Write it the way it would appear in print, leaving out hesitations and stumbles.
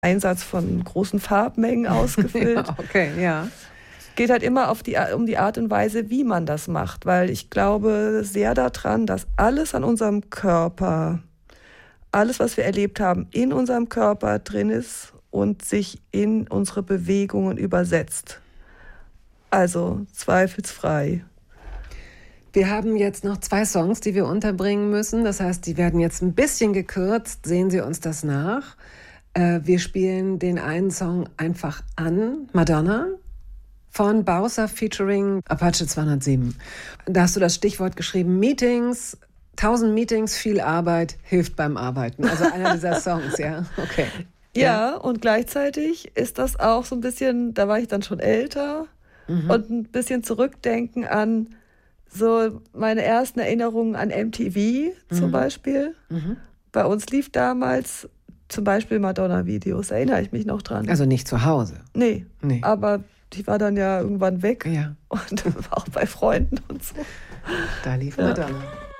Einsatz von großen Farbmengen ausgefüllt. Ja, okay, ja. Geht halt immer um die Art und Weise, wie man das macht, weil ich glaube sehr daran, dass alles an unserem Körper, alles, was wir erlebt haben, in unserem Körper drin ist und sich in unsere Bewegungen übersetzt. Also zweifelsfrei. Wir haben jetzt noch 2 Songs, die wir unterbringen müssen. Das heißt, die werden jetzt ein bisschen gekürzt. Sehen Sie uns das nach. Wir spielen den einen Song einfach an, Madonna, von Bowser featuring Apache 207. Da hast du das Stichwort geschrieben, Meetings, 1000 Meetings, viel Arbeit, hilft beim Arbeiten. Also einer dieser Songs, ja, okay. Ja, und gleichzeitig ist das auch so ein bisschen, da war ich dann schon älter und ein bisschen zurückdenken an so meine ersten Erinnerungen an MTV zum Beispiel. Bei uns lief damals zum Beispiel Madonna-Videos, erinnere ich mich noch dran. Also nicht zu Hause? Nee. Aber die war dann ja irgendwann weg. Ja. Und auch bei Freunden und so. Da lief Madonna.